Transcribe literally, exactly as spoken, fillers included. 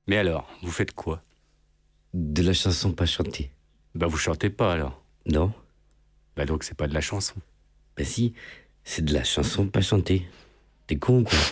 Mais alors, vous faites quoi? De la chanson pas chantée. Bah vous chantez pas alors. Non? Bah donc c'est pas de la chanson. Bah si, c'est de la chanson pas chantée. T'es con, quoi.